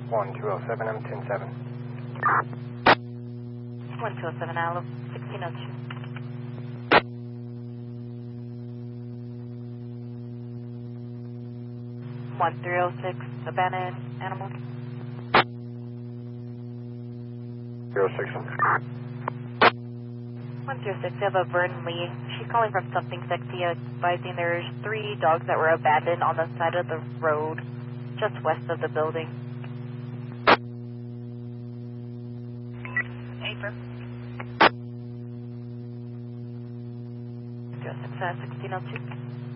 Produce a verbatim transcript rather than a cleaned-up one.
one two oh seven, M ten seven. one two oh seven, Allo, sixteen oh two. one three oh six, abandoned animal. zero six. one zero six, we have a Vernon Lee. She's calling from something sexy, advising there's three dogs that were abandoned on the side of the road, just west of the building. Paper. zero six, sixteen oh two.